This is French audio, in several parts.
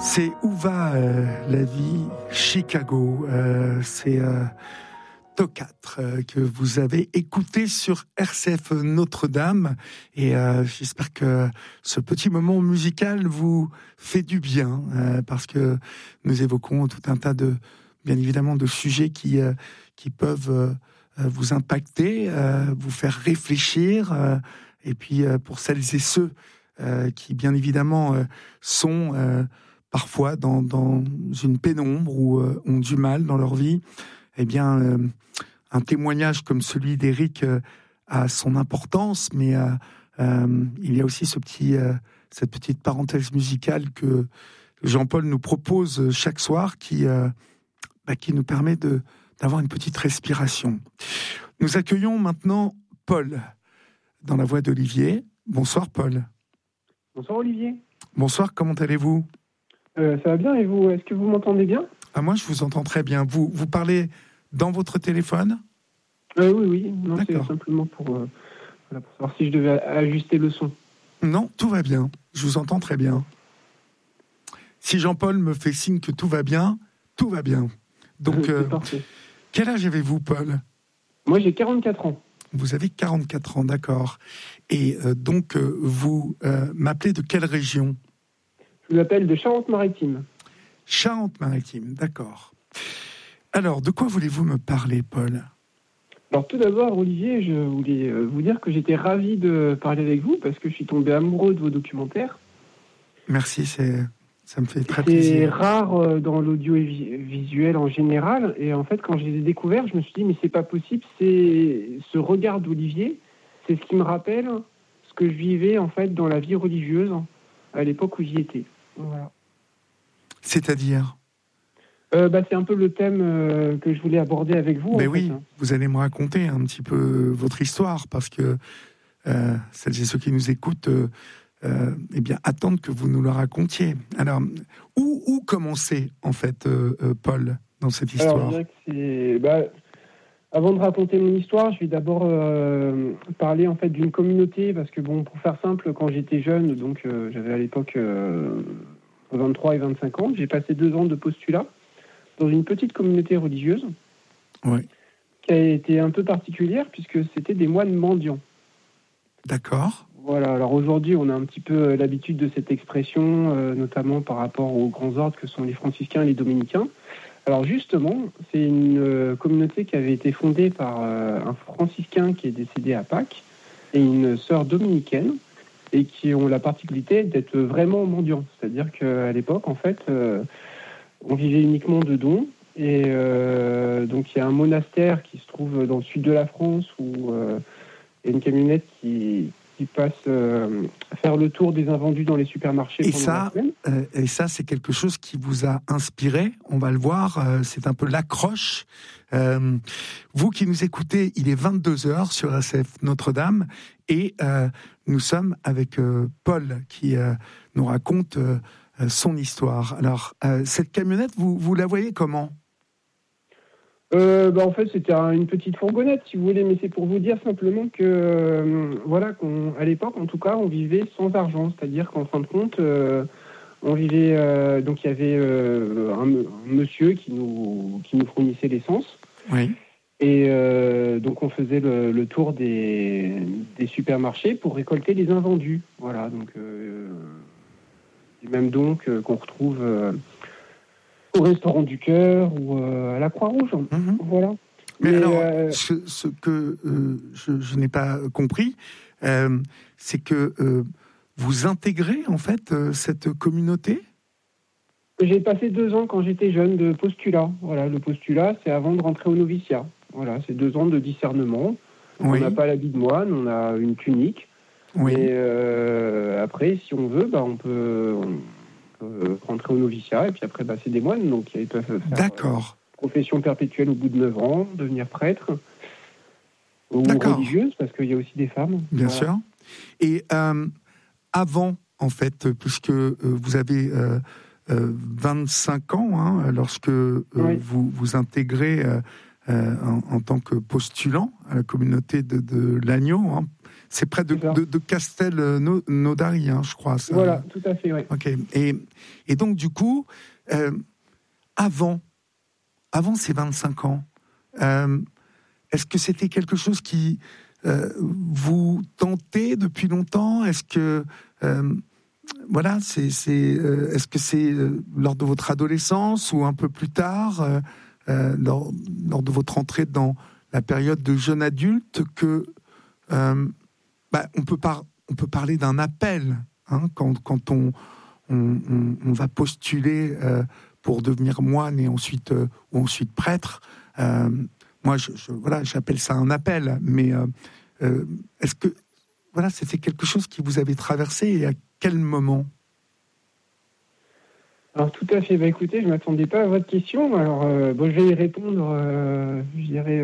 C'est Où va la vie Chicago, c'est Tocat que vous avez écouté sur RCF Notre-Dame, et j'espère que ce petit moment musical vous fait du bien, parce que nous évoquons tout un tas de, bien évidemment, de sujets qui peuvent vous impacter, vous faire réfléchir, et puis pour celles et ceux qui, bien évidemment, sont parfois dans une pénombre ou ont du mal dans leur vie, eh bien, un témoignage comme celui d'Éric a son importance, mais il y a aussi cette petite parenthèse musicale que Jean-Paul nous propose chaque soir, qui nous permet d'avoir une petite respiration. Nous accueillons maintenant Paul, dans la voix d'Olivier. Bonsoir Paul. Bonsoir Olivier. Bonsoir, comment allez-vous ? Ça va bien, et vous ? Est-ce que vous m'entendez bien ? Moi, je vous entends très bien. Vous parlez dans votre téléphone ? Oui. Non, D'accord. c'est simplement pour savoir si je devais ajuster le son. Non, tout va bien. Je vous entends très bien. Si Jean-Paul me fait signe que tout va bien, tout va bien. Donc, C'est parfait. Quel âge avez-vous, Paul ? Moi, j'ai 44 ans. Vous avez 44 ans, d'accord. Et donc, vous m'appelez de quelle région ? Je vous appelle de Charente-Maritime. Charente-Maritime, d'accord. Alors, de quoi voulez-vous me parler, Paul ? Alors, tout d'abord, Olivier, je voulais vous dire que j'étais ravi de parler avec vous, parce que je suis tombé amoureux de vos documentaires. Merci, ça me fait très C'est plaisir. rare dans l'audiovisuel en général, et en fait, quand je les ai découverts, je me suis dit, mais c'est pas possible, c'est ce regard d'Olivier, c'est ce qui me rappelle ce que je vivais, en fait, dans la vie religieuse, à l'époque où j'y étais. Voilà. C'est-à-dire ? C'est un peu le thème que je voulais aborder avec vous. Mais en oui, fait. vous allez me raconter un petit peu votre histoire, parce que celles et ceux qui nous écoutent attendent que vous nous le racontiez. Alors, où commencer, en fait, Paul, dans cette histoire ? Alors, je dirais que avant de raconter mon histoire, je vais d'abord parler en fait d'une communauté, parce que pour faire simple, quand j'étais jeune, donc j'avais à l'époque 23 et 25 ans, j'ai passé 2 ans de postulat dans une petite communauté religieuse, oui. Qui a été un peu particulière, puisque c'était des moines mendiants. D'accord. Voilà, alors aujourd'hui, on a un petit peu l'habitude de cette expression, notamment par rapport aux grands ordres que sont les franciscains et les dominicains. Alors justement, c'est une communauté qui avait été fondée par un franciscain qui est décédé à Pâques et une sœur dominicaine, et qui ont la particularité d'être vraiment mendiants. C'est-à-dire qu'à l'époque, en fait, on vivait uniquement de dons. Et donc il y a un monastère qui se trouve dans le sud de la France, où il y a une camionnette qui passe faire le tour des invendus dans les supermarchés pendant la semaine. Et ça, c'est quelque chose qui vous a inspiré, on va le voir, c'est un peu l'accroche. Vous qui nous écoutez, il est 22h sur RCF Notre-Dame, et nous sommes avec Paul qui nous raconte son histoire. Alors, cette camionnette, vous la voyez comment ? En fait, c'était une petite fourgonnette, si vous voulez, mais c'est pour vous dire simplement que, à l'époque, en tout cas, on vivait sans argent. C'est-à-dire qu'en fin de compte, on vivait... donc, il y avait un monsieur qui nous fournissait l'essence. Oui. Et donc, on faisait le tour des supermarchés pour récolter les invendus. Voilà, donc... même donc qu'on retrouve... au Restaurant du Cœur ou à la Croix-Rouge. Mmh. Voilà. Mais alors, ce que je n'ai pas compris, c'est que vous intégrez en fait cette communauté ? J'ai passé 2 ans quand j'étais jeune de postulat. Voilà, le postulat, c'est avant de rentrer au noviciat. Voilà, c'est 2 ans de discernement. Oui. On n'a pas l'habit de moine, on a une tunique. Oui. Et après, si on veut, on peut rentrer au noviciat, et puis après, c'est des moines, donc ils peuvent faire D'accord. Profession perpétuelle au bout de 9 ans, devenir prêtre, ou religieuse, parce qu'il y a aussi des femmes. Bien sûr. Et avant, en fait, puisque vous avez 25 ans, lorsque vous intégrez en tant que postulant à la communauté de l'Agneau, C'est près de Castelnaudary, je crois. Ça. Voilà, tout à fait, oui. Ok. Et donc, du coup, avant ces 25 ans, est-ce que c'était quelque chose qui vous tentait depuis longtemps ? Est-ce que est-ce que c'est lors de votre adolescence ou un peu plus tard, lors de votre entrée dans la période de jeune adulte, que on peut parler d'un appel, quand on va postuler pour devenir moine et ensuite prêtre. Moi, j'appelle ça un appel. Mais est-ce que c'était quelque chose qui vous avait traversé, et à quel moment ? Alors tout à fait. Écoutez, je ne m'attendais pas à votre question. Alors je vais y répondre. Je dirais.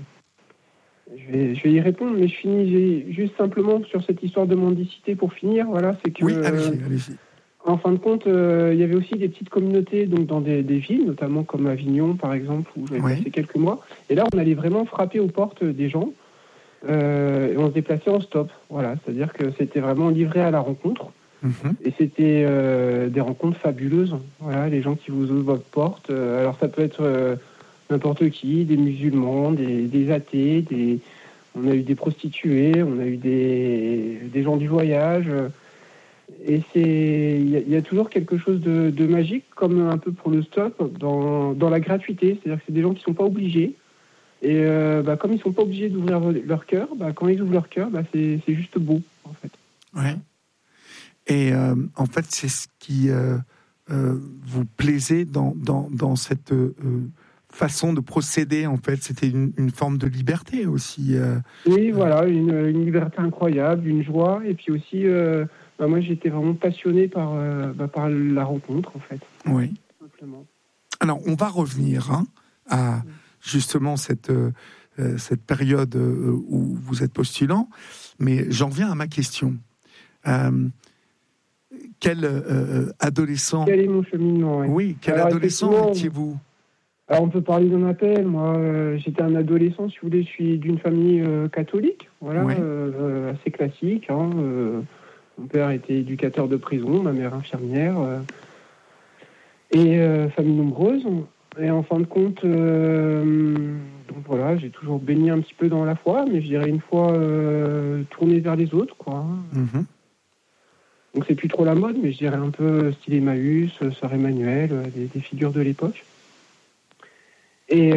Je vais y répondre, mais je finis juste simplement sur cette histoire de mendicité pour finir. Voilà, c'est que. Oui, allez-y. En fin de compte, il y avait aussi des petites communautés donc dans des villes, notamment comme Avignon, par exemple, où j'avais passé quelques mois. Et là, on allait vraiment frapper aux portes des gens. Et on se déplaçait en stop, voilà, c'est-à-dire que c'était vraiment livré à la rencontre, et c'était des rencontres fabuleuses, voilà, les gens qui vous ouvrent votre porte, alors ça peut être n'importe qui, des musulmans, des athées, on a eu des prostituées, on a eu des gens du voyage, et il y a toujours quelque chose de magique, comme un peu pour le stop, dans la gratuité, c'est-à-dire que c'est des gens qui ne sont pas obligés. Et comme ils ne sont pas obligés d'ouvrir leur cœur, quand ils ouvrent leur cœur, c'est juste beau, en fait. Ouais. Et en fait, c'est ce qui vous plaisait dans cette façon de procéder, en fait. C'était une forme de liberté aussi. Oui, voilà, une liberté incroyable, une joie. Et puis aussi, moi, j'étais vraiment passionné par la rencontre, en fait. Oui. Tout simplement. Alors, on va revenir à... justement cette période où vous êtes postulant, mais j'en viens à ma question. Quel adolescent... Quel est mon cheminement ? Oui, quel adolescent étiez-vous ? Alors on peut parler d'un appel. Moi, j'étais un adolescent, si vous voulez, je suis d'une famille catholique, voilà, oui. Assez classique. Mon père était éducateur de prison, ma mère infirmière, et famille nombreuse. Et en fin de compte, donc voilà, j'ai toujours baigné un petit peu dans la foi, mais je dirais une foi tournée vers les autres, quoi. Mm-hmm. Donc c'est plus trop la mode, mais je dirais un peu style Emmaüs, Sœur Emmanuel, des figures de l'époque. Et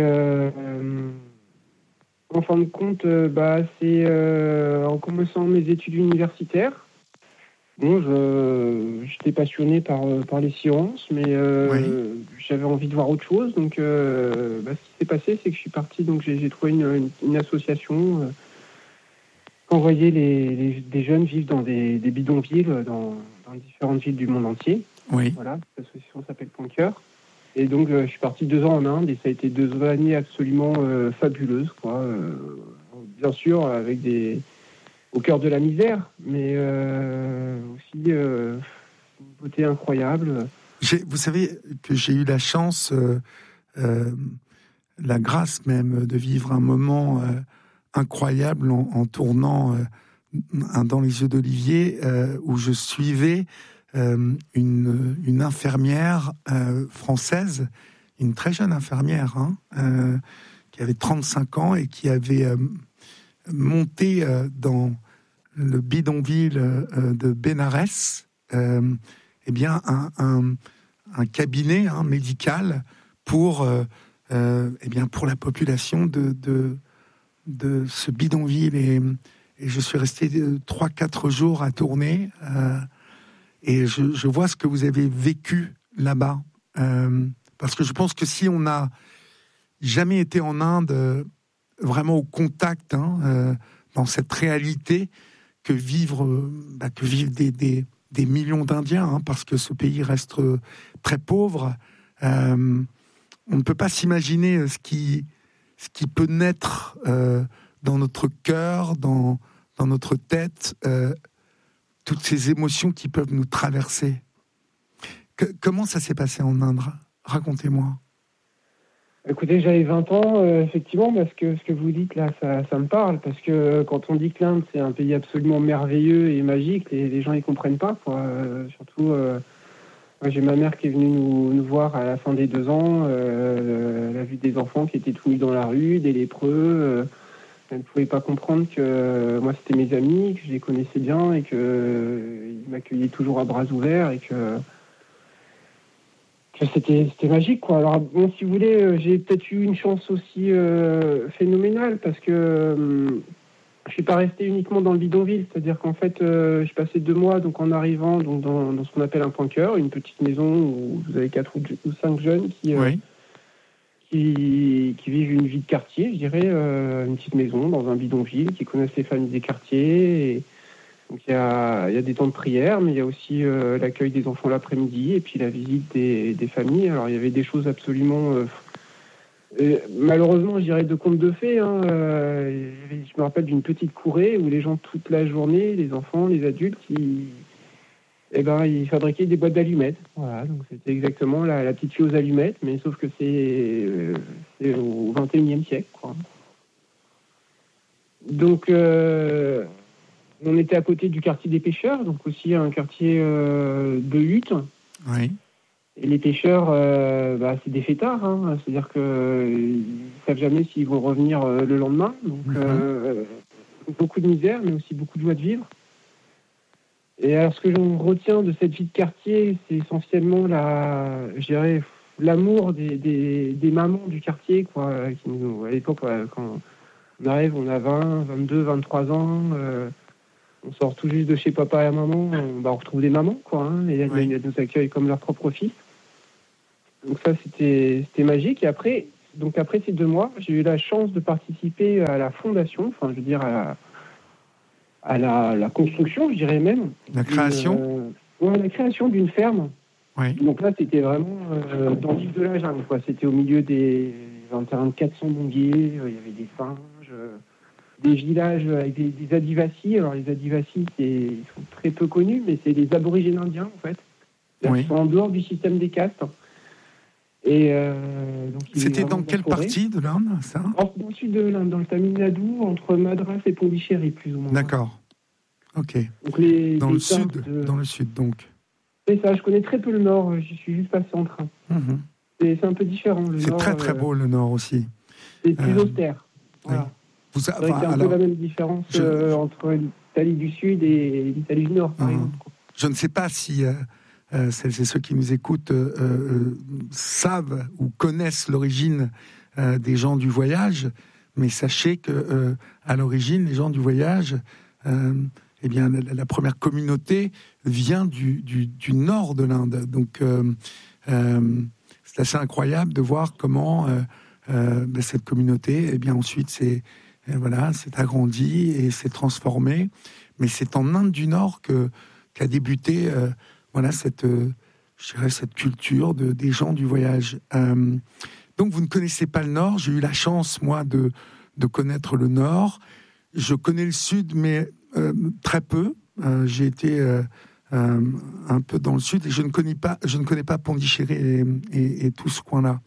en fin de compte, c'est en commençant mes études universitaires. Bon, j'étais passionné par les sciences, mais j'avais envie de voir autre chose. Donc, ce qui s'est passé, c'est que je suis parti. Donc, j'ai trouvé une association qui envoyait des jeunes vivre dans des bidonvilles dans différentes villes du monde entier. Oui. Voilà, l'association s'appelle Point de Cœur. Et donc, je suis parti 2 ans en Inde et ça a été 2 années absolument fabuleuses, quoi. Bien sûr, avec au cœur de la misère, mais aussi une beauté incroyable. Vous savez que j'ai eu la chance, la grâce même, de vivre un moment incroyable en tournant dans les yeux d'Olivier, où je suivais une infirmière française, une très jeune infirmière, qui avait 35 ans et qui avait monté dans le bidonville de Bénarès, un cabinet médical pour la population de ce bidonville. Et je suis resté 3-4 jours à tourner. Et je vois ce que vous avez vécu là-bas. Parce que je pense que si on n'a jamais été en Inde, vraiment au contact, dans cette réalité que vivent des millions d'Indiens, parce que ce pays reste très pauvre, on ne peut pas s'imaginer ce qui peut naître dans notre cœur, dans notre tête, toutes ces émotions qui peuvent nous traverser. Comment ça s'est passé en Inde ? Racontez-moi. Écoutez, j'avais 20 ans, effectivement, parce que ce que vous dites là, ça me parle, parce que quand on dit que l'Inde, c'est un pays absolument merveilleux et magique, les gens, ils comprennent pas, quoi. Surtout, moi, j'ai ma mère qui est venue nous voir à la fin des 2 ans, elle a vu des enfants qui étaient tout nus dans la rue, des lépreux, elle ne pouvait pas comprendre que moi, c'était mes amis, que je les connaissais bien et qu'ils m'accueillaient toujours à bras ouverts et que c'était magique, quoi. Alors, bon, si vous voulez, j'ai peut-être eu une chance aussi phénoménale parce que je suis pas resté uniquement dans le bidonville. C'est-à-dire qu'en fait, je passais 2 mois donc, en arrivant donc, dans ce qu'on appelle un point cœur, une petite maison où vous avez 4 ou 5 jeunes qui vivent une vie de quartier, je dirais, une petite maison dans un bidonville, qui connaissent les familles des quartiers. Et donc il y a des temps de prière, mais il y a aussi l'accueil des enfants l'après-midi et puis la visite des familles. Alors il y avait des choses absolument, malheureusement je dirais de contes de fées. Je me rappelle d'une petite courée où les gens toute la journée, les enfants, les adultes, ils fabriquaient des boîtes d'allumettes. Voilà, donc c'était exactement la petite fille aux allumettes, mais sauf que c'est au XXIe siècle, quoi. Donc on était à côté du quartier des pêcheurs, donc aussi un quartier de huttes. Oui. Et les pêcheurs, c'est des fêtards, hein. C'est-à-dire qu'ils ne savent jamais s'ils vont revenir le lendemain. Donc beaucoup de misère, mais aussi beaucoup de joie de vivre. Et alors ce que j'en retiens de cette vie de quartier, c'est essentiellement l'amour des mamans du quartier, quoi, qui nous, à l'époque, quand on arrive, on a 20, 22, 23 ans. On sort tout juste de chez papa et maman, on retrouve des mamans, quoi, hein, et elles nous accueillent comme leur propre fils. Donc ça, c'était magique. Et après ces 2 mois, j'ai eu la chance de participer à la fondation, enfin, je veux dire, à la construction, je dirais même. La création la création d'une ferme. Oui. Donc là, c'était vraiment dans l'île de la jungle, quoi. C'était au milieu d'un terrain de 400 manguiers, il y avait des singes, des villages avec des Adivasi. Alors les Adivasi, ils sont très peu connus, mais c'est des aborigènes indiens, en fait. Ils sont en dehors du système des castes. Et donc, c'était dans quelle partie de l'Inde, ça ? Dans le sud de l'Inde, dans le Tamil Nadu, entre Madras et Pondichéry, plus ou moins. D'accord. Ok. Donc dans le sud, donc. C'est ça, je connais très peu le nord, j'y suis juste passé en train. C'est un peu différent, le c'est nord. C'est très beau, le nord aussi. C'est plus austère. Voilà. Oui. C'est vrai qu'il y a un peu la même différence entre l'Italie du Sud et l'Italie du Nord, par exemple. Je ne sais pas si celles et ceux qui nous écoutent savent ou connaissent l'origine des gens du voyage, mais sachez que à l'origine, les gens du voyage, la première communauté vient du nord de l'Inde. Donc, c'est assez incroyable de voir comment cette communauté, ensuite, s'est agrandie et s'est transformée. Mais c'est en Inde du Nord qu'a débuté cette culture des gens du voyage. Donc, vous ne connaissez pas le Nord. J'ai eu la chance, moi, de connaître le Nord. Je connais le Sud, mais très peu. J'ai été un peu dans le Sud et je ne connais pas Pondichéry et tout ce coin-là.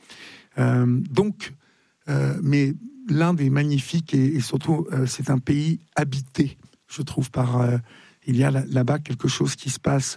Mais l'Inde est magnifique et surtout, c'est un pays habité, je trouve, il y a là-bas quelque chose qui se passe.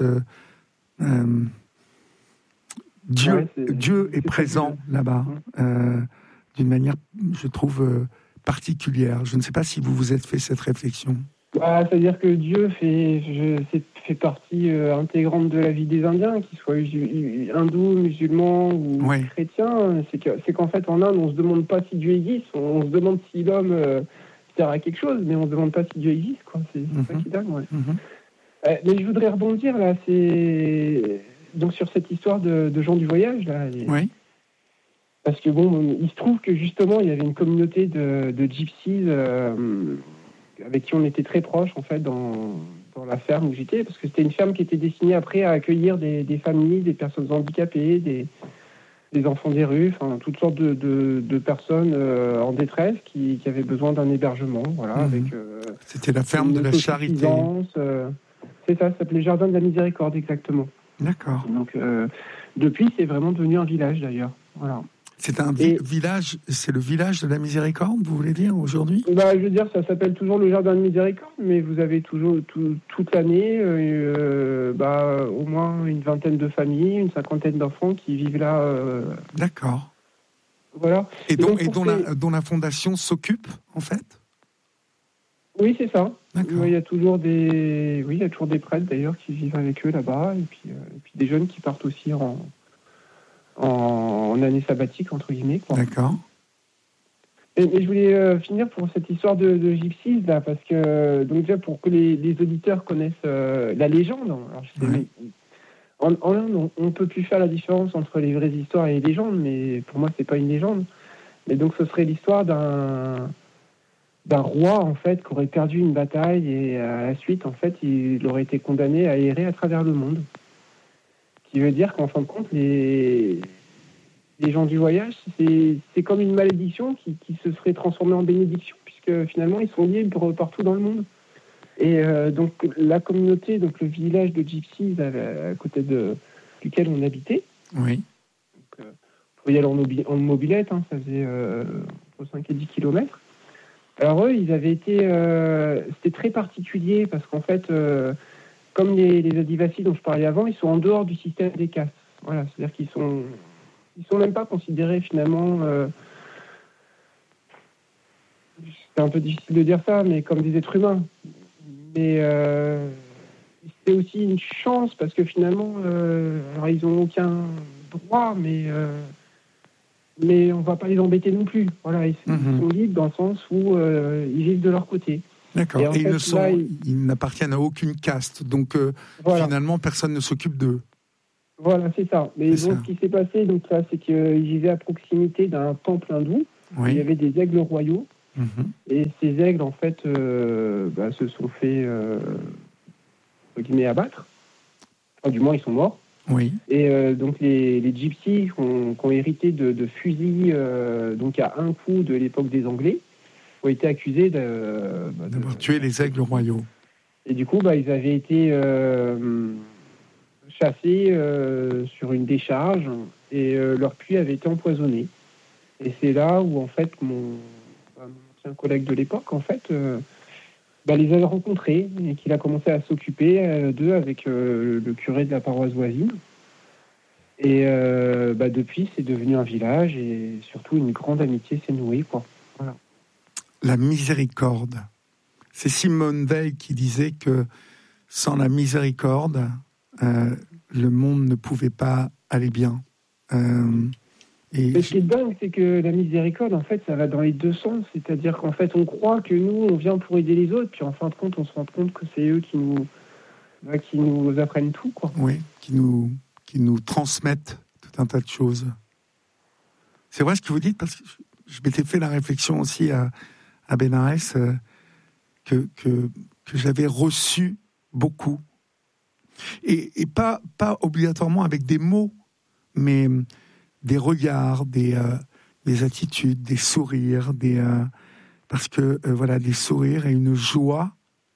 Dieu est présent là-bas d'une manière, je trouve, particulière. Je ne sais pas si vous êtes fait cette réflexion. C'est-à-dire que Dieu fait partie intégrante de la vie des Indiens, qu'ils soient hindous, musulmans ou chrétiens. C'est qu'en fait, en Inde, on ne se demande pas si Dieu existe, on se demande si l'homme sert à quelque chose, mais on ne se demande pas si Dieu existe, quoi. C'est ça qui est dingue, ouais. Mais je voudrais rebondir, là, donc sur cette histoire de gens du voyage, là. Oui. Parce que, il se trouve que, justement, il y avait une communauté de gypsies avec qui on était très proches, en fait, dans la ferme où j'étais, parce que c'était une ferme qui était destinée après à accueillir des familles, des personnes handicapées, des enfants des rues, enfin, toutes sortes de personnes en détresse qui avaient besoin d'un hébergement, voilà, avec... c'était la ferme de la Charité. C'est ça s'appelait Jardin de la Miséricorde, exactement. D'accord. Donc, depuis, c'est vraiment devenu un village, d'ailleurs, voilà. C'est un village, c'est le village de la Miséricorde, vous voulez dire, aujourd'hui ? Je veux dire, ça s'appelle toujours le Jardin de Miséricorde, mais vous avez toujours, toute l'année, au moins une vingtaine de familles, une cinquantaine d'enfants qui vivent là. D'accord. Voilà. Et dont la fondation s'occupe, en fait ? Oui, c'est ça. D'accord. Il y a toujours des prêtres, d'ailleurs, qui vivent avec eux là-bas, et puis des jeunes qui partent aussi en année sabbatique, entre guillemets, quoi. D'accord. Et je voulais finir pour cette histoire de Gypsies, là, parce que, donc déjà, pour que les auditeurs connaissent la légende, alors, en Inde, on ne peut plus faire la différence entre les vraies histoires et les légendes, mais pour moi, c'est pas une légende. Mais donc, ce serait l'histoire d'un roi, en fait, qui aurait perdu une bataille, et à la suite, en fait, il aurait été condamné à errer à travers le monde. Ce qui veut dire qu'en fin de compte, les gens du voyage, c'est comme une malédiction qui se serait transformée en bénédiction, puisque finalement, ils sont libres partout dans le monde. Et donc, la communauté, donc le village de Gypsies, à côté duquel on habitait, oui. Donc, faut y aller en mobilette, hein, ça faisait entre 5 et 10 kilomètres. Alors eux, ils avaient été... c'était très particulier, parce qu'en fait, comme les Adivasis dont je parlais avant, ils sont en dehors du système des castes. Voilà, c'est-à-dire qu'ils sont même pas considérés finalement, c'est un peu difficile de dire ça, mais comme des êtres humains. Mais c'est aussi une chance parce que finalement, alors ils n'ont aucun droit, mais on va pas les embêter non plus. Voilà, ils sont libres dans le sens où ils vivent de leur côté. D'accord. Et ils n'appartiennent à aucune caste, donc voilà. Finalement personne ne s'occupe d'eux. Voilà, c'est ça. Mais donc, ce qui s'est passé, donc là, c'est qu'ils vivaient à proximité d'un temple hindou. Oui. Il y avait des aigles royaux. Et ces aigles, en fait, se sont fait abattre. Enfin, du moins, ils sont morts. Oui. Et donc, les gypsies qui ont hérité de fusils donc à un coup de l'époque des Anglais ont été accusés d'avoir tué les aigles royaux. Et du coup, ils avaient été chassés sur une décharge et leur puits avait été empoisonné. Et c'est là où, en fait, mon ancien collègue de l'époque, en fait, les avait rencontrés et qu'il a commencé à s'occuper d'eux avec le curé de la paroisse voisine. Et depuis, c'est devenu un village et surtout une grande amitié s'est nouée, quoi. Voilà. La miséricorde. C'est Simone Veil qui disait que sans la miséricorde, le monde ne pouvait pas aller bien. Ce qui est dingue, c'est que la miséricorde, en fait, ça va dans les deux sens. C'est-à-dire qu'en fait, on croit que nous, on vient pour aider les autres, puis en fin de compte, on se rend compte que c'est eux qui nous apprennent tout, quoi. Oui, qui nous transmettent tout un tas de choses. C'est vrai ce que vous dites, parce que je m'étais fait la réflexion aussi à Bénarès, que j'avais reçu beaucoup. Et pas obligatoirement avec des mots, mais des regards, des attitudes, des sourires, parce que des sourires et une joie,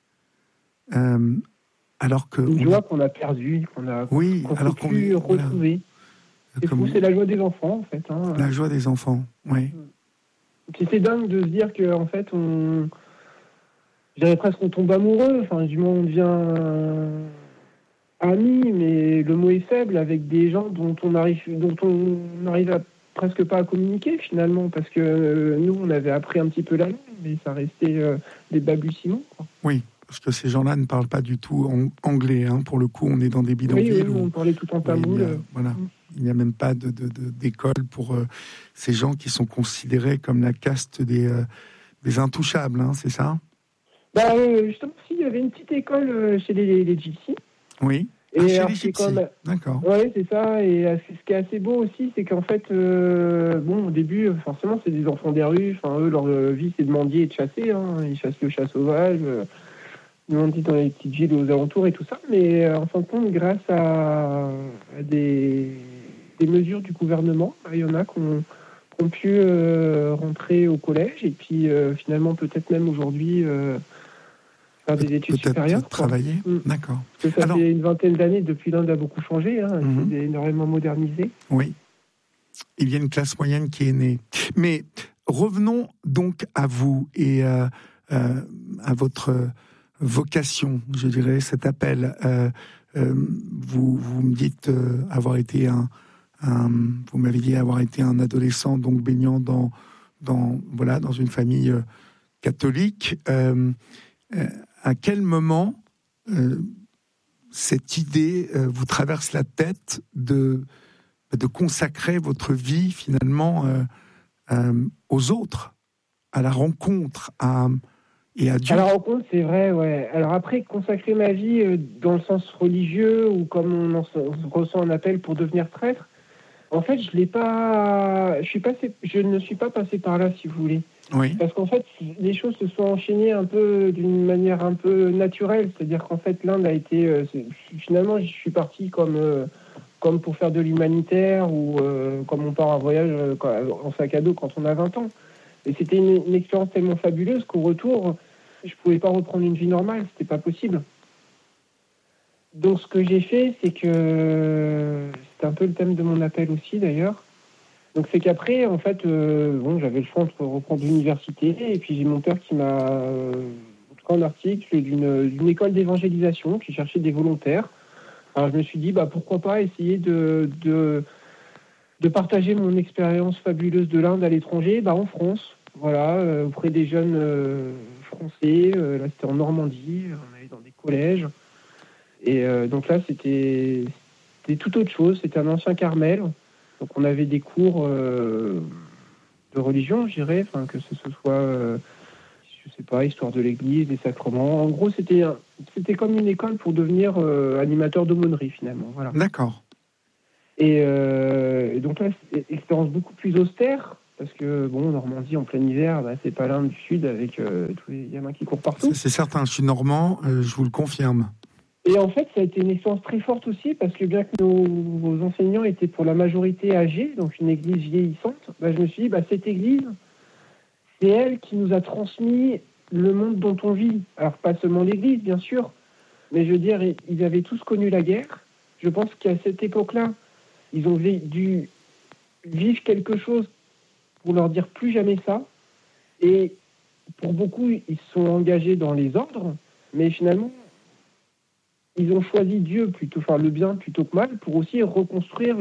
alors que une joie qu'on a perdue, qu'on peut plus retrouver. C'est la joie des enfants, en fait. Hein. La joie des enfants, oui. Puis c'est dingue de se dire qu'en fait, je dirais presque qu'on tombe amoureux. Enfin, du moins, on devient amis, mais le mot est faible avec des gens dont on n'arrive à presque pas à communiquer finalement, parce que nous, on avait appris un petit peu la langue, mais ça restait des balbutiements, quoi. Oui. Parce que ces gens-là ne parlent pas du tout anglais. Hein. Pour le coup, on est dans des bidonvilles. Oui, on parlait tout en tamoul. Il n'y a même pas d'école pour ces gens qui sont considérés comme la caste des intouchables, hein, c'est ça ? Justement, il y avait une petite école chez les gypsies. Oui. Et chez les gypsies. D'accord. Oui, c'est ça. Et ce qui est assez beau aussi, c'est qu'en fait, au début, forcément, c'est des enfants des rues. Enfin, eux, leur vie, c'est de mendier et de chasser. Hein. Ils chassent le chat sauvage. Ils ont dit dans les petites villes aux alentours et tout ça, mais en fin de compte, grâce à des mesures du gouvernement, il y en a qui ont pu rentrer au collège et puis finalement peut-être même aujourd'hui faire des études supérieures. Travailler, d'accord. Parce que ça fait une vingtaine d'années depuis l'Inde a beaucoup changé, hein, c'est énormément modernisé. Oui. il y a une classe moyenne qui est née. Mais revenons donc à vous et à votre vocation, je dirais, cet appel. Vous me dites avoir été vous m'avez dit avoir été un adolescent donc baignant dans une famille catholique. À quel moment cette idée vous traverse la tête de consacrer votre vie finalement aux autres, à la rencontre, et à Dieu? À la rencontre, c'est vrai, ouais. Alors après, consacrer ma vie dans le sens religieux ou comme on ressent un appel pour devenir prêtre, en fait, je ne suis pas passé par là, si vous voulez. Oui. Parce qu'en fait, les choses se sont enchaînées un peu d'une manière un peu naturelle. C'est-à-dire qu'en fait, l'Inde a été... finalement, je suis parti comme pour faire de l'humanitaire ou comme on part en voyage en sac à dos quand on a 20 ans. Et c'était une expérience tellement fabuleuse qu'au retour, je ne pouvais pas reprendre une vie normale. C'était pas possible. Donc, ce que j'ai fait, c'est que... C'est un peu le thème de mon appel aussi, d'ailleurs. Donc, c'est qu'après, en fait, j'avais le choix entre reprendre l'université et puis j'ai mon père qui m'a... en tout cas, un article d'une école d'évangélisation qui cherchait des volontaires. Alors, je me suis dit, pourquoi pas essayer de partager mon expérience fabuleuse de l'Inde à l'étranger, en France. Voilà, auprès des jeunes français. Là, c'était en Normandie. On allait dans des collèges. Et donc là, c'était tout autre chose. C'était un ancien Carmel. Donc on avait des cours de religion, je dirais, que ce soit, je sais pas, histoire de l'Église, des sacrements. En gros, c'était comme une école pour devenir animateur d'aumônerie, finalement. Voilà. D'accord. Et donc là, c'est une expérience beaucoup plus austère, parce que, Normandie, en plein hiver, c'est pas l'Inde du Sud, avec tous les gamins qui courent partout. C'est certain, je suis normand, je vous le confirme. Et en fait, ça a été une expérience très forte aussi, parce que bien que nos enseignants étaient pour la majorité âgés, donc une église vieillissante, je me suis dit, cette église, c'est elle qui nous a transmis le monde dont on vit. Alors, pas seulement l'église, bien sûr, mais je veux dire, ils avaient tous connu la guerre. Je pense qu'à cette époque-là, ils ont dû vivre quelque chose pour leur dire plus jamais ça. Et pour beaucoup, ils se sont engagés dans les ordres, mais finalement, ils ont choisi Dieu plutôt, le bien plutôt que mal, pour aussi reconstruire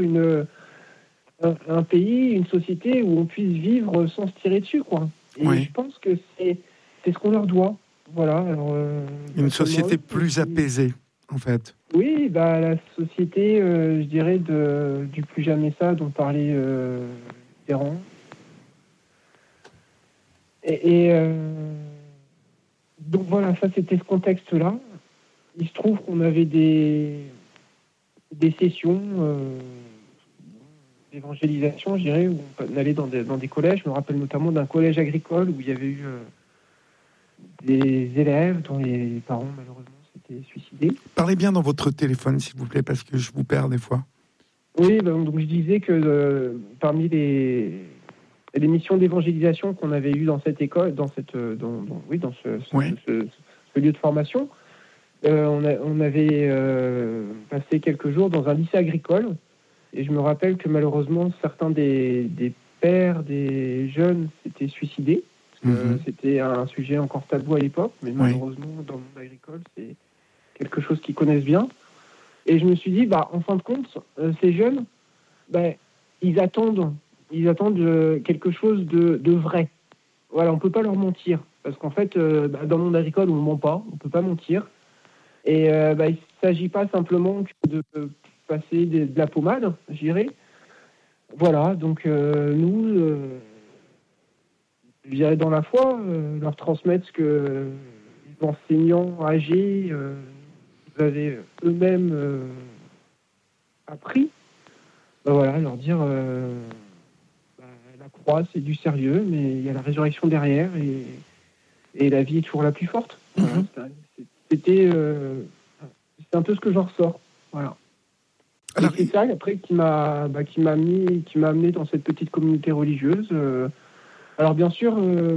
un pays, une société où on puisse vivre sans se tirer dessus, quoi. Et oui. Je pense que c'est ce qu'on leur doit. Voilà. Alors, une société plus apaisée, en fait. Oui, la société, je dirais, du plus jamais ça dont parlait Ferrand. Donc voilà, ça c'était ce contexte-là. Il se trouve qu'on avait des sessions d'évangélisation, je dirais, où on allait dans des collèges. Je me rappelle notamment d'un collège agricole où il y avait eu des élèves dont les parents, malheureusement, s'étaient suicidés. Parlez bien dans votre téléphone, s'il vous plaît, parce que je vous perds des fois. Oui, donc je disais que parmi les missions d'évangélisation qu'on avait eues dans cette école, dans ce lieu de formation, on avait passé quelques jours dans un lycée agricole, et je me rappelle que malheureusement certains des pères des jeunes s'étaient suicidés. C'était un sujet encore tabou à l'époque, mais malheureusement dans le monde agricole c'est quelque chose qu'ils connaissent bien. Et je me suis dit, en fin de compte, ces jeunes, ils attendent quelque chose de vrai. Voilà, on peut pas leur mentir, parce qu'en fait, dans le monde agricole, on ne ment pas, on peut pas mentir. Et il ne s'agit pas simplement de passer de la pommade, je dirais. Voilà, donc nous, dans la foi, leur transmettre ce que les enseignants âgés avaient eux-mêmes appris. Leur dire la croix, c'est du sérieux, mais il y a la résurrection derrière et la vie est toujours la plus forte. Voilà, c'est un peu ce que j'en ressors. Voilà. Alors, c'est ça après qui m'a amené dans cette petite communauté religieuse. Alors bien sûr,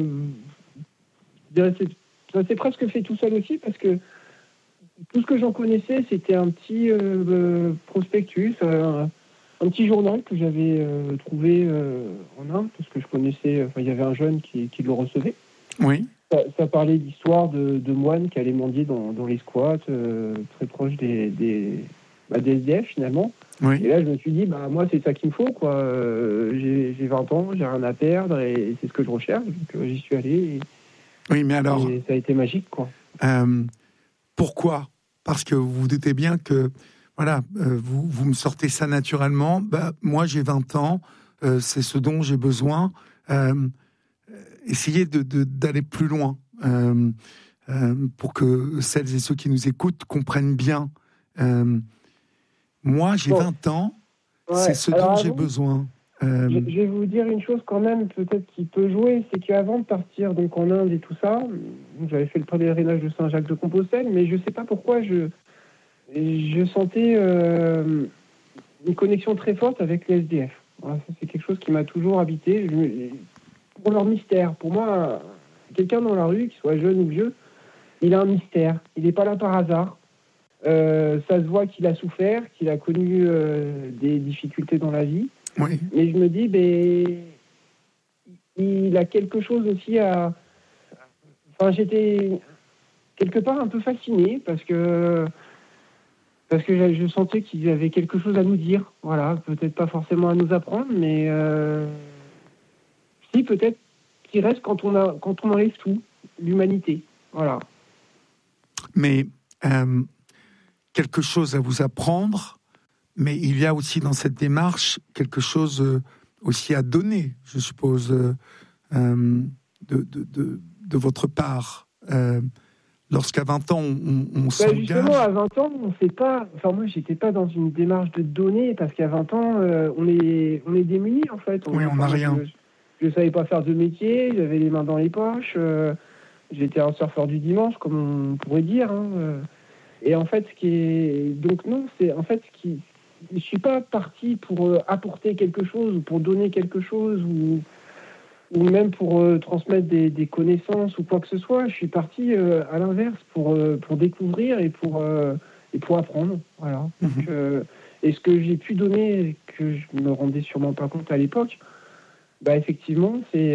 ça s'est presque fait tout seul aussi, parce que tout ce que j'en connaissais, c'était un petit prospectus, un petit journal que j'avais trouvé en Inde, parce que je connaissais, il y avait un jeune qui le recevait. Oui. Ça parlait d'histoires de moines qui allaient mendier dans les squats, très proches des SDF finalement. Oui. Et là, je me suis dit, moi, c'est ça qu'il me faut, quoi. J'ai 20 ans, j'ai rien à perdre, et c'est ce que je recherche. Donc, j'y suis allé. Oui, mais alors... Et ça a été magique, quoi. Pourquoi ? Parce que vous vous doutez bien que, voilà, vous me sortez ça naturellement. Moi, j'ai 20 ans, c'est ce dont j'ai besoin. Essayez d'aller plus loin pour que celles et ceux qui nous écoutent comprennent bien. Moi, j'ai 20 ans, c'est ce dont j'ai besoin. Je vais vous dire une chose quand même, peut-être qui peut jouer, c'est qu'avant de partir donc en Inde et tout ça, j'avais fait le pèlerinage de Saint-Jacques-de-Compostelle, mais je ne sais pas pourquoi je sentais une connexion très forte avec les SDF. Voilà, ça, c'est quelque chose qui m'a toujours habité. Pour leur mystère, pour moi, quelqu'un dans la rue, qu'il soit jeune ou vieux, il a un mystère. Il n'est pas là par hasard. Ça se voit qu'il a souffert, qu'il a connu des difficultés dans la vie. Oui. Mais je me dis, il a quelque chose aussi à... Enfin, j'étais quelque part un peu fasciné parce que je sentais qu'il avait quelque chose à nous dire. Voilà, peut-être pas forcément à nous apprendre, mais si, peut-être qu'il reste quand on enlève tout, l'humanité. Voilà. Mais quelque chose à vous apprendre, mais il y a aussi dans cette démarche quelque chose aussi à donner, je suppose, de votre part. Lorsqu'à 20 ans, on s'engage... Justement, à 20 ans, on ne sait pas... Enfin, moi, j'étais pas dans une démarche de donner, parce qu'à 20 ans, on est démunis, en fait. On n'a rien. Je ne savais pas faire de métier, j'avais les mains dans les poches, j'étais un surfeur du dimanche, comme on pourrait dire. Et en fait, donc non, c'est en fait je suis pas parti pour apporter quelque chose, ou pour donner quelque chose, ou même pour transmettre des connaissances ou quoi que ce soit. Je suis parti à l'inverse pour découvrir et pour apprendre. Voilà. Donc, et ce que j'ai pu donner, que je me rendais sûrement pas compte à l'époque, effectivement, c'est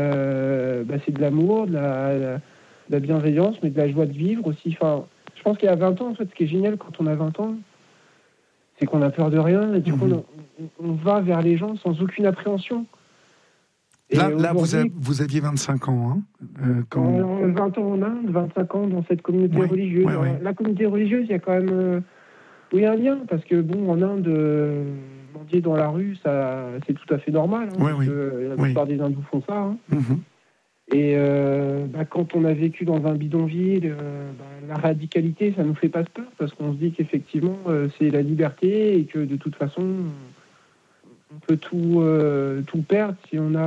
de l'amour, de la bienveillance, mais de la joie de vivre aussi. Enfin, je pense qu'à 20 ans, en fait, ce qui est génial quand on a 20 ans, c'est qu'on a peur de rien, et du coup, on va vers les gens sans aucune appréhension. Et là vous aviez 25 ans, hein, 20 ans en Inde, 25 ans dans cette communauté religieuse. Ouais. La communauté religieuse, il y a quand même un lien, parce que en Inde, mendier dans la rue, ça, c'est tout à fait normal. La plupart des hindous font ça. Et quand on a vécu dans un bidonville, la radicalité, ça nous fait pas peur, parce qu'on se dit qu'effectivement, c'est la liberté, et que de toute façon, on peut tout perdre si on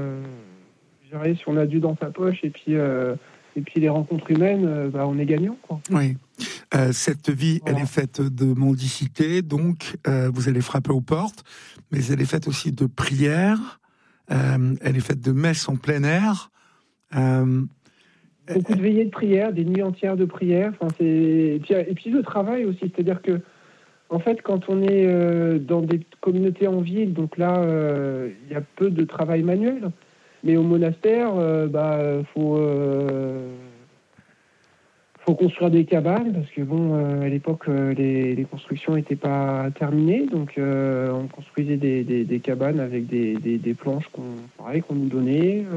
a Dieu dans sa poche, et puis les rencontres humaines, on est gagnant, quoi. Oui. Cette vie, elle est faite de mendicité, donc vous allez frapper aux portes, mais elle est faite aussi de prières, elle est faite de messes en plein air. Beaucoup de veillées de prière, des nuits entières de prière. Et puis le travail aussi, c'est-à-dire que en fait, quand on est dans des communautés en ville, donc là, il y a peu de travail manuel. Mais au monastère, faut construire des cabanes, parce que à l'époque, les constructions n'étaient pas terminées, donc on construisait des cabanes avec des planches qu'on nous donnait.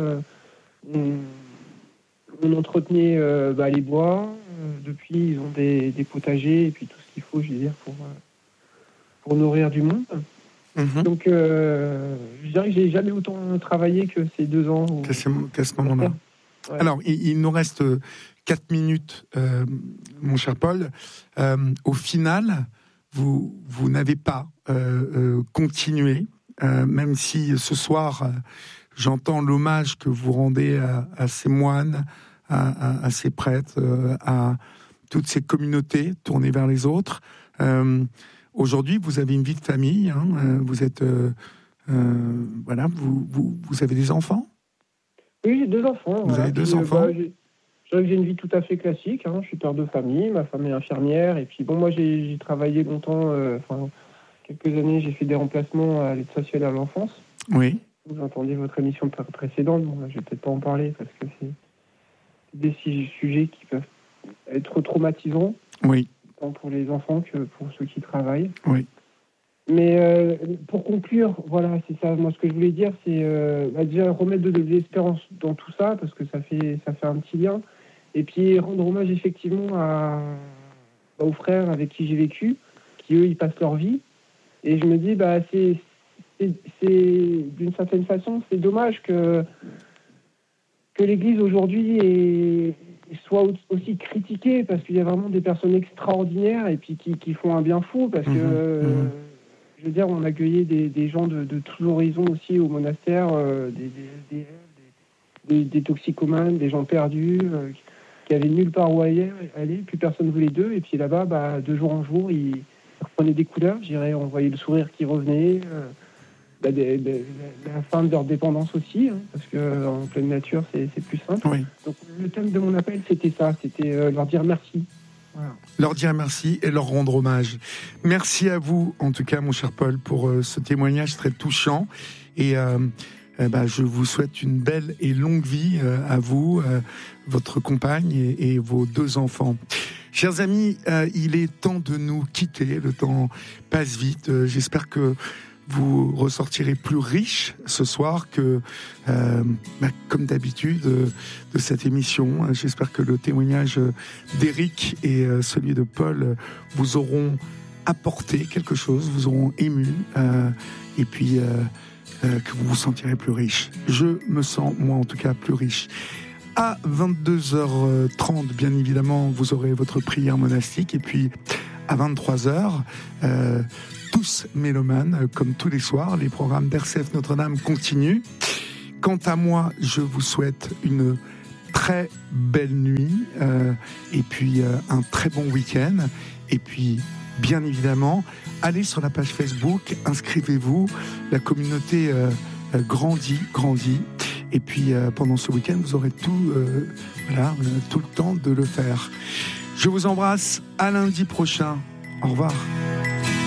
On entretenait les bois. Depuis, ils ont des potagers et puis tout ce qu'il faut, je veux dire, pour nourrir du monde. Donc, je dirais que j'ai jamais autant travaillé que ces 2 ans. Qu'à ce moment-là. Ouais. Alors, il nous reste 4 minutes, mon cher Paul. Au final, vous n'avez pas continué, même si ce soir, j'entends l'hommage que vous rendez à ces moines, à ces prêtres, à toutes ces communautés tournées vers les autres. Aujourd'hui, vous avez une vie de famille, vous êtes... vous avez des enfants ? Oui, j'ai 2 enfants. Vous avez 2 enfants ? J'ai une vie tout à fait classique. Je suis père de famille, ma femme est infirmière. Et puis moi, j'ai travaillé longtemps, quelques années, j'ai fait des remplacements à l'aide sociale à l'enfance. Oui. Vous entendez votre émission précédente, bon, là, je vais peut-être pas en parler parce que c'est des sujets qui peuvent être traumatisants, Oui. tant pour les enfants que pour ceux qui travaillent. Oui. Mais pour conclure, voilà, c'est ça. Moi, ce que je voulais dire, c'est déjà remettre de l'espérance dans tout ça, parce que ça fait un petit lien. Et puis rendre hommage effectivement aux frères avec qui j'ai vécu, qui eux, ils passent leur vie. Et je me dis, c'est d'une certaine façon, c'est dommage que l'Église aujourd'hui soit aussi critiquée, parce qu'il y a vraiment des personnes extraordinaires et puis qui font un bien fou, parce que je veux dire, on accueillait des gens de tous horizons aussi au monastère, des toxicomanes, des gens perdus, qui avaient nulle part où aller, puis personne ne voulait d'eux. Et puis là-bas, de jour en jour, ils reprenaient des couleurs, je dirais, on voyait le sourire qui revenait, la fin de leur dépendance aussi, hein, parce qu'en pleine nature, c'est plus simple. Oui. Donc le thème de mon appel, c'était ça, c'était leur dire merci. Voilà. Leur dire merci et leur rendre hommage. Merci à vous, en tout cas, mon cher Paul, pour ce témoignage très touchant. Et je vous souhaite une belle et longue vie à vous, votre compagne et vos 2 enfants. Chers amis, il est temps de nous quitter. Le temps passe vite. J'espère que vous ressortirez plus riche ce soir que, comme d'habitude, de cette émission. J'espère que le témoignage d'Éric et celui de Paul vous auront apporté quelque chose, vous auront ému, et puis que vous vous sentirez plus riche. Je me sens, moi en tout cas, plus riche. À 22h30, bien évidemment, vous aurez votre prière monastique, et puis à 23h, tous mélomanes, comme tous les soirs, les programmes d'RCF Notre-Dame continuent. Quant à moi, je vous souhaite une très belle nuit, et puis un très bon week-end. Et puis, bien évidemment, allez sur la page Facebook, inscrivez-vous, la communauté grandit. Et puis, pendant ce week-end, vous aurez tout le temps de le faire. Je vous embrasse, à lundi prochain. Au revoir.